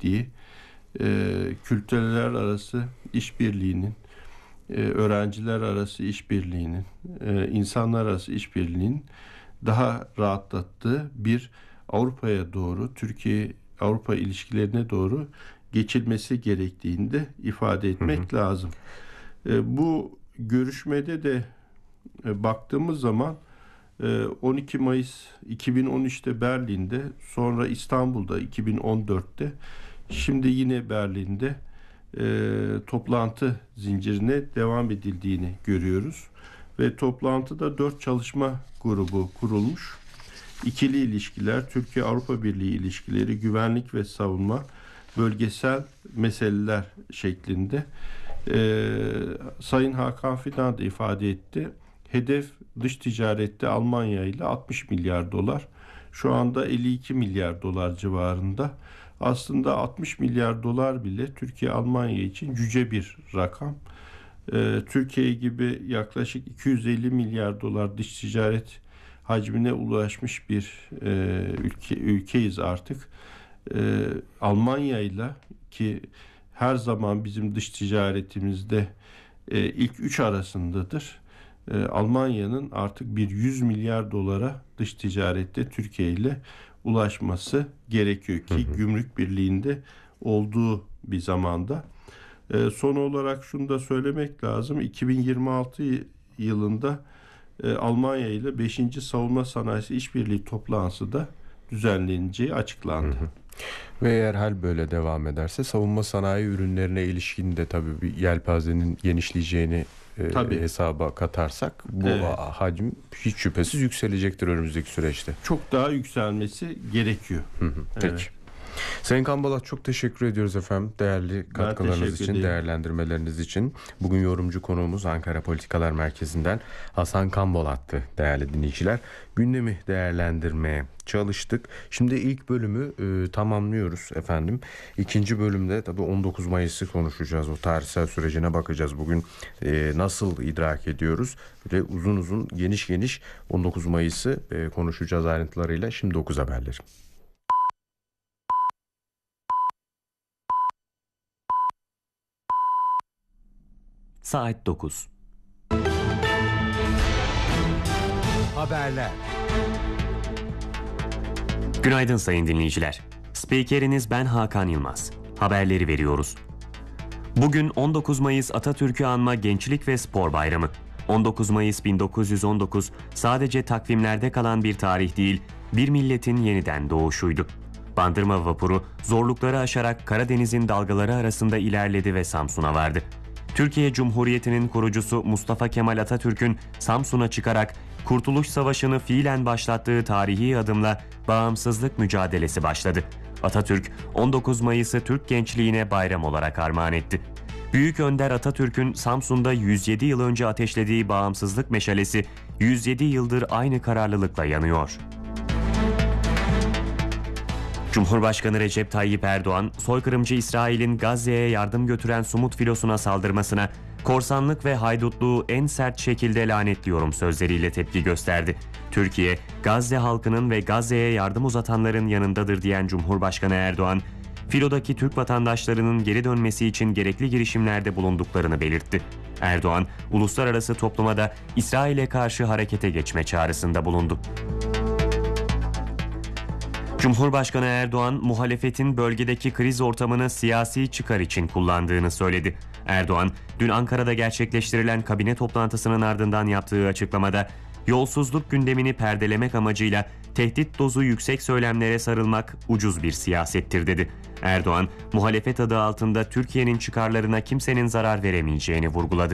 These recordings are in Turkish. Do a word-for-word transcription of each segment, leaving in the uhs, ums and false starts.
ettiği e, kültürler arası işbirliğinin, e, öğrenciler arası işbirliğinin, e, insanlar arası işbirliğinin daha rahatlattığı bir Avrupa'ya doğru, Türkiye-Avrupa ilişkilerine doğru geçilmesi gerektiğini de ifade etmek hı hı. lazım. E, bu görüşmede de e, baktığımız zaman e, on iki Mayıs iki bin on üçte Berlin'de, sonra İstanbul'da iki bin on dörtte, şimdi yine Berlin'de e, toplantı zincirine devam edildiğini görüyoruz. Ve toplantıda dört çalışma grubu kurulmuş. İkili ilişkiler, Türkiye-Avrupa Birliği ilişkileri, güvenlik ve savunma, bölgesel meseleler şeklinde. Ee, Sayın Hakan Fidan da ifade etti. Hedef dış ticarette Almanya ile altmış milyar dolar. Şu anda elli iki milyar dolar civarında. Aslında altmış milyar dolar bile Türkiye-Almanya için cüce bir rakam. Ee, Türkiye gibi yaklaşık iki yüz elli milyar dolar dış ticaret hacmine ulaşmış bir e, ülke ülkeyiz artık. Ee, Almanya ile, ki her zaman bizim dış ticaretimizde e, ilk üç arasındadır. E, Almanya'nın artık bir yüz milyar dolara dış ticarette Türkiye ile ulaşması gerekiyor ki hı hı. Gümrük Birliği'nde olduğu bir zamanda. E, son olarak şunu da söylemek lazım. iki bin yirmi altı yılında e, Almanya ile beşinci Savunma Sanayisi İşbirliği toplantısı da düzenleneceği açıklandı. Hı hı. Ve eğer hal böyle devam ederse savunma sanayi ürünlerine ilişkin de tabii bir yelpazenin genişleyeceğini e, hesaba katarsak bu evet. hacim hiç şüphesiz yükselecektir önümüzdeki süreçte. Çok daha yükselmesi gerekiyor. Hı hı. Peki. Evet. Sayın Kambolat, çok teşekkür ediyoruz efendim. Değerli katkılarınız için, değerlendirmeleriniz için. Bugün yorumcu konuğumuz Ankara Politikalar Merkezi'nden Hasan Kambolat'tı değerli dinleyiciler. Gündemi değerlendirmeye çalıştık. Şimdi ilk bölümü e, tamamlıyoruz efendim. İkinci bölümde tabii on dokuz Mayıs'ı konuşacağız. O tarihsel sürecine bakacağız. Bugün e, nasıl idrak ediyoruz? Böyle uzun uzun, geniş geniş on dokuz Mayıs'ı e, konuşacağız ayrıntılarıyla. Şimdi dokuz haberleri. Saat dokuz. Haberler. Günaydın sayın dinleyiciler. Spikeriniz ben Hakan Yılmaz. Haberleri veriyoruz. Bugün on dokuz Mayıs Atatürk'ü anma Gençlik ve Spor Bayramı. on dokuz Mayıs bin dokuz yüz on dokuz sadece takvimlerde kalan bir tarih değil, bir milletin yeniden doğuşuydu. Bandırma vapuru zorlukları aşarak Karadeniz'in dalgaları arasında ilerledi ve Samsun'a vardı. Türkiye Cumhuriyeti'nin kurucusu Mustafa Kemal Atatürk'ün Samsun'a çıkarak Kurtuluş Savaşı'nı fiilen başlattığı tarihi adımla bağımsızlık mücadelesi başladı. Atatürk on dokuz Mayıs'ı Türk gençliğine bayram olarak armağan etti. Büyük Önder Atatürk'ün Samsun'da yüz yedi yıl önce ateşlediği bağımsızlık meşalesi yüz yedi yıldır aynı kararlılıkla yanıyor. Cumhurbaşkanı Recep Tayyip Erdoğan, soykırımcı İsrail'in Gazze'ye yardım götüren Sumut filosuna saldırmasına, korsanlık ve haydutluğu en sert şekilde lanetliyorum sözleriyle tepki gösterdi. Türkiye, Gazze halkının ve Gazze'ye yardım uzatanların yanındadır diyen Cumhurbaşkanı Erdoğan, filodaki Türk vatandaşlarının geri dönmesi için gerekli girişimlerde bulunduklarını belirtti. Erdoğan, uluslararası topluma da İsrail'e karşı harekete geçme çağrısında bulundu. Cumhurbaşkanı Erdoğan, muhalefetin bölgedeki kriz ortamını siyasi çıkar için kullandığını söyledi. Erdoğan, dün Ankara'da gerçekleştirilen kabine toplantısının ardından yaptığı açıklamada, yolsuzluk gündemini perdelemek amacıyla tehdit dozu yüksek söylemlere sarılmak ucuz bir siyasettir dedi. Erdoğan, muhalefet adı altında Türkiye'nin çıkarlarına kimsenin zarar veremeyeceğini vurguladı.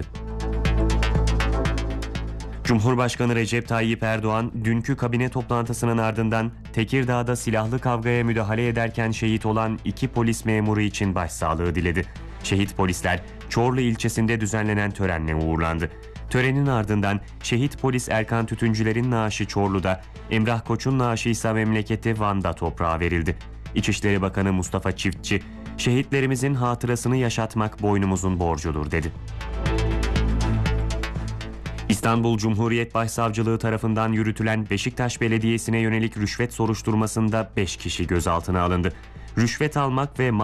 Cumhurbaşkanı Recep Tayyip Erdoğan, dünkü kabine toplantısının ardından Tekirdağ'da silahlı kavgaya müdahale ederken şehit olan iki polis memuru için başsağlığı diledi. Şehit polisler Çorlu ilçesinde düzenlenen törenle uğurlandı. Törenin ardından şehit polis Erkan Tütüncüler'in naaşı Çorlu'da, Emrah Koç'un naaşı ise memleketi Van'da toprağa verildi. İçişleri Bakanı Mustafa Çiftçi, şehitlerimizin hatırasını yaşatmak boynumuzun borcudur dedi. İstanbul Cumhuriyet Başsavcılığı tarafından yürütülen Beşiktaş Belediyesi'ne yönelik rüşvet soruşturmasında beş kişi gözaltına alındı. Rüşvet almak ve